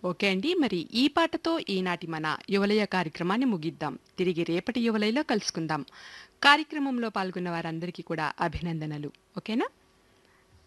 Okay అండి. మరి ఈ పాటతో ఈనాటి మన యువలయ కార్యక్రమాన్ని ముగిద్దాం. తిరిగి రేపటి యువలయలో కలుసుకుందాం. కార్యక్రమంలో పాల్గొన్న వారందరికీ కూడా అభినందనలు. ఓకేనా?